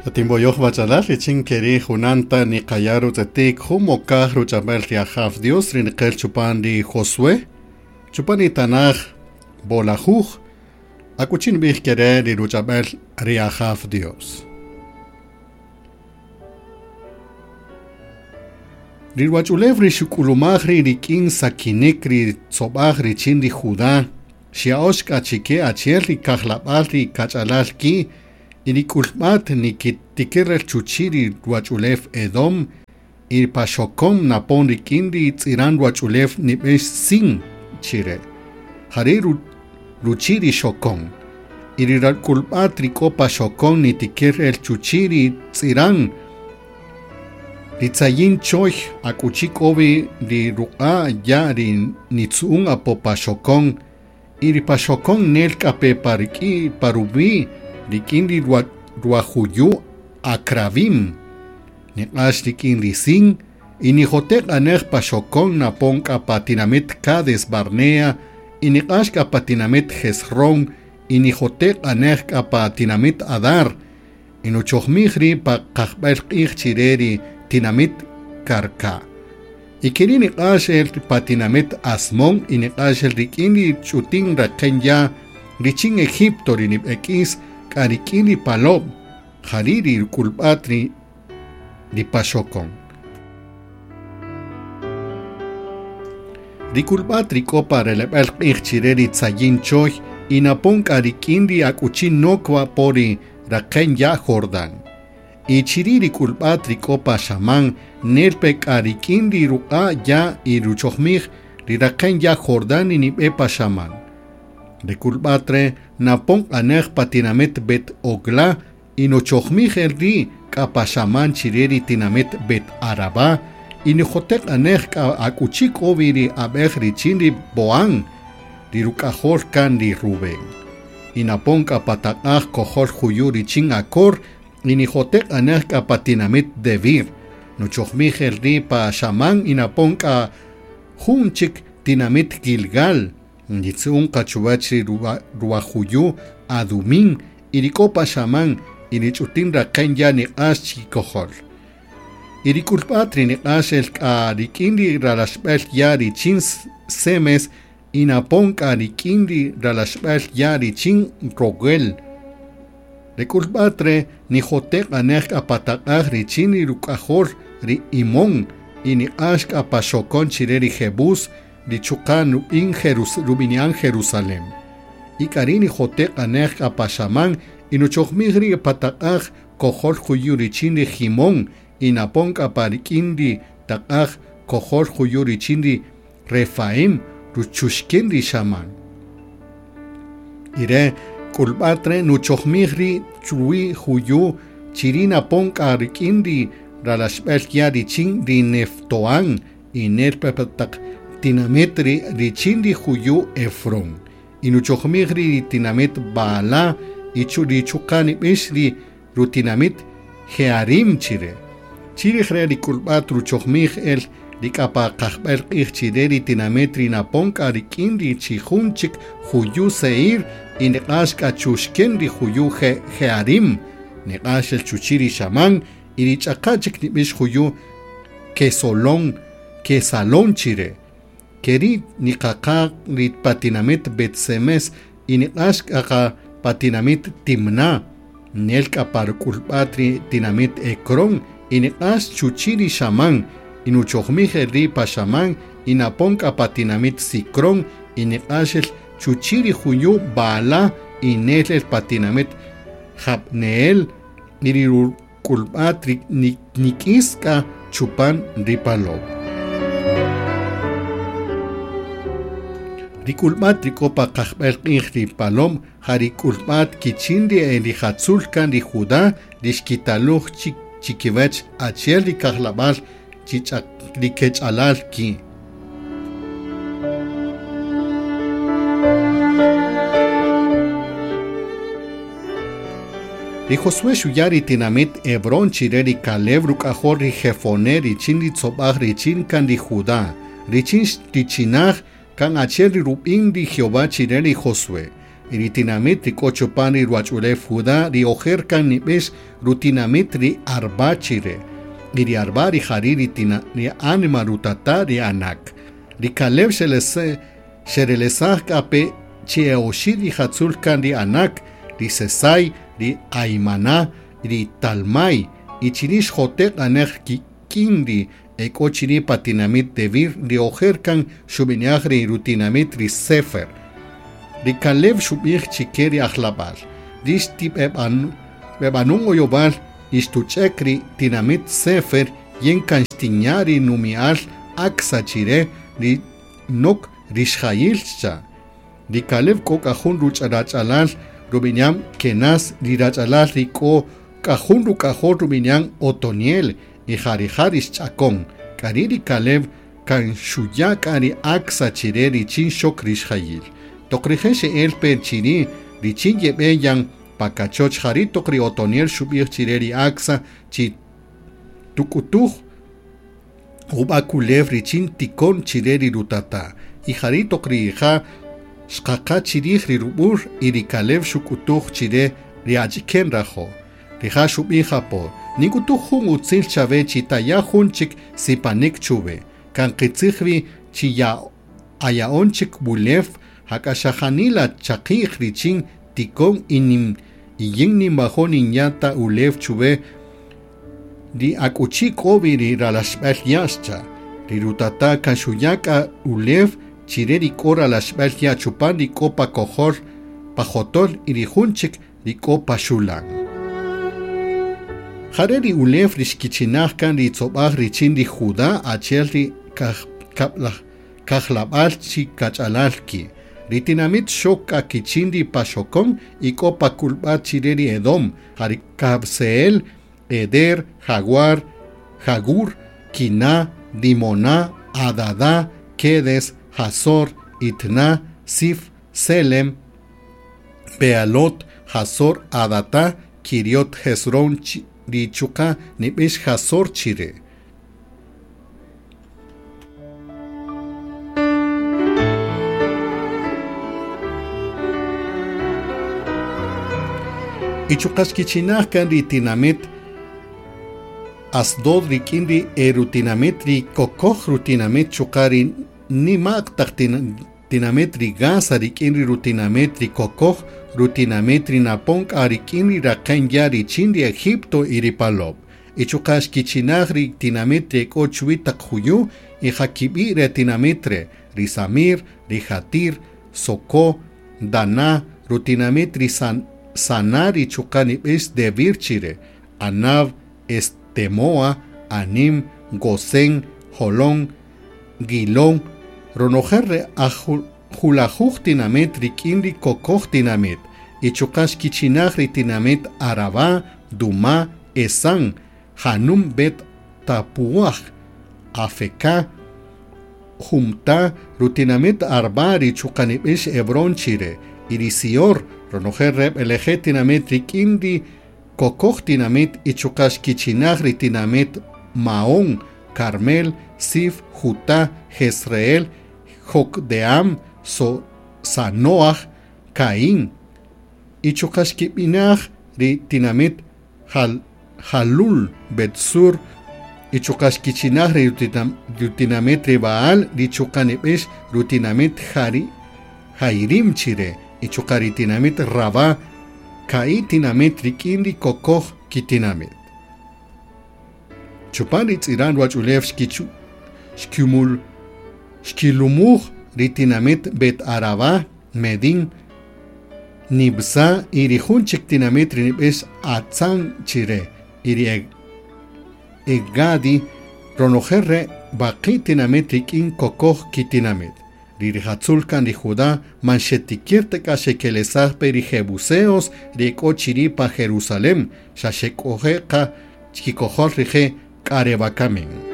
Timboyoh bachalal ichin keri junanta ni kayaru zetik humokah ruchabel riajaf Dios rinkel chupan di Josué chupan itanaj bolajuj akuchin bih kere di ruchabel riajaf Dios. Rirwachulev rishukulumaj rikin sakinek ri tzobaj richin di Judá shiaosh kachike achiel ri kahlabal ri kachalal ki Irikulmat ni kitikerel chuchiri ruachulef Edom, ir pashokom napon rikindi tsiran ruachulef nibesh sin chire. Hariru ruchiri shokom. Irikulmat riko pashokom ni tikerel chuchiri tsiran. Ritzayin choy akuchikobi ri ru'a ya ri nitsuun apo pashokom. Iri pashokom nel kape pariki parubi. Rikindi ruajuyu akravim. Nekash rikindi sin. Inijotek anej pashokon napon kapatinamet kades barnea. Inikash kapatinamet Hezron. Inijotek anej kapatinamet adar. Inuchochmihri pa kakbel chireri tinamet karka. Ikiri nikash el patinamet asmon. Inikash el rikindi chutin rakenya. Richin Egipto rinib ekis. Karikili palob, hariri kulpatri di pashokon. Di kulpatri kopa relebel chireri tzayin choy, inapon karikindi akuchin nokwa pori raken ya Jordan. Ichiriri kulpatri kopa shaman, nelpe karikindi ru'a ya iruchochmich, ri raken ya Jordan inibepa shaman. De kulpatre napon anej patinamet bet ogla inochochmij ri kapashaman chireri tinamet bet araba inijotek anej akuchik oviri abej richindi boan rirukajor kan di Ruben inapon kapatakaj kohor juyu richin akor inijotek anej kapatinamet devir nochochmij ri pa shaman inapon ka junchik tinamet Gilgal Nitsun kachuachi ruajuyu adumin irikopa shaman irichutin raken ya ni ashi kohol. Irikulpatri ni ashel rikindi ralashbel ya richin semes inapon rikindi ralashbel ya richin rogel. Rikulpatre ni jotek anek apatakaj richin irukajor ri imon ini ashk apashokon chireri jebus Dichukan in Rubinian Jerusalem. Ikarini jotek anek apashaman inuchochmigri patakaj kohor juyurichindi Jimón inapon aparikindi takaj kohor juyurichindi Refaim ruchushkindi shaman. Ire kulbatre nuchochmigri chui juyu chirina pon karikindi ralashbel yarichin di Neftoan inerpepatak tinametri richindi juyu Efron. Inuchochmigri tinamet Baala ichuri chukani bishri rutinamit Jearim chire. Chiri jreri kulbat ruchochmig el rikapa kahbel chireri tinametri naponka rikindi chihunchik juyu Seir inekashka chushkendi juyu Jearim. Nekash el chuchiri shaman irichakachik nibish juyu Kesalon chire. Keri nikaka rit patinamet betsemes inikash aka patinamit Timna nelka parkulpatri tinamit Ekron inikash chuchiri shaman inuchochmije ri pashaman inaponka patinamit Sikron inikash chuchiri juyu Baala inel patinamit Jabneel irirkulpatri nikiska chupan ripalo. Rikulmat rikopa kahbel injri palom harikulmat kichindi elihatzulkan ri Judá rishkitaluj chikivech achiel ri kahlabal rikechalal ki. Ri Josué shuyari tinamet Hebrón chireri Caleb rukajor ri Jefoné richin ri tzobaj richin kan ri Judá richin richinaj kan achiel ri rubin ri Jehová chireri Josué ritinamit ri kochopan ri ruachule fuda ri ojerkan nibes rutinamit ri arbachire ri arba ri jari ri anima rutata ri anak ri kalev sherelesach kape cheoshi ri hatzulkan ri anak ri sesai ri aimana ri talmai ichirish jotek anek kindi ekochiri patinamit devir ri ojerkan shubiniach ri rutinamit ri sefer ri kalev shubich chikeri achlabal dish tip ebanung oyobal istuchekri tinamit sefer yen kanstiñari numial aksachire ri nok rishayilcha ri kalev ko kahun rucharachalal rubinyam kenas ri rachalal ri ko kahun rukahor rubinyam otoniel y jarijaris chakon kariri kalev kan shuyakari aksachire ri chin shok rishayil tokrijeshe el perchiri ri chin yebeyan pakachoch jarito kri otoniel shubir chireri aksa chi tukutuj ubakulev ri chin tikon chireri rutata y jarito kri ja shkaka chirij ri rubur y ri kalev shukutuj chire ri ajiken rajo ri ja shubi japo nikutuj jun utzil chave chitaya junchik sipanik chube kan qitzijvi chiya ayaonchik bulev hakashajanila chakij ri chin tikon inim yingni mahon inyata ulev chube di akuchi kobi ri ralashbel yascha ri rutata kashuyaka ulev chireri kora lashbel ya chupan ri kopa kohor pajotol iri junchik ri kopa shulan jareri ulev rishkichinach kan ri tzobaj ri chin ri juda achel ri kajlabal chi kachalalki ritinamit shoka kichindi pashokon y kopa kulbat chireri edom harikabseel eder jaguar jagur kina dimona adada kedes hazor itna sif selem bealot hazor adata kiriot hezron richuka nibish hazor chire Ichukashkichinach kan ritinamit asdod rikindi erutinamit ri kokoj rutinamit chukari nimak taktinamit ri gasa rikindi rutinamit ri kokoj rutinamit ri naponk arikindi rakan yari chindi Egipto iripalob Ichukashkichinach ritinamit ri kochuita khuyu y hakibi retinamitre ri samir ri hatir soko dana rutinamit ri sanari chukani es de virchire anav estemoa anim gosen holon gilon ronojerre ajulajuj tinamet rikindi kokoj tinamet y chukash kichinaj tinamet araba duma esan hanum bet tapuaj afeka humta rutinamet arbari chukani es hebron chire irisior ronojerreb elegetinamet rikindi kokojtinamet ichukashkichinagri tinamet maón carmel sif juta jezreel jokdeam so sanoach caín ichukashkipinagri tinamet halul betsur ichukashkichinagri rutinamet ribaal richukanebesh rutinamet jairim chire ichukaritinamit raba kaitinamit rikindi kokoj kitinamit chupanit iran wachulev shkilumuj ritinamit bet araba medin nibsa irijunchik tinamit rinibes atzan chire iri egadi ronojerre baqitinamit rikin kokoj kitinamit Ririhatzulkan ri Judá, manchetikirteka shekelesaj peri jebuseos, riko chiripa Jerusalem, shashekojeka chikojol rije karebakamen.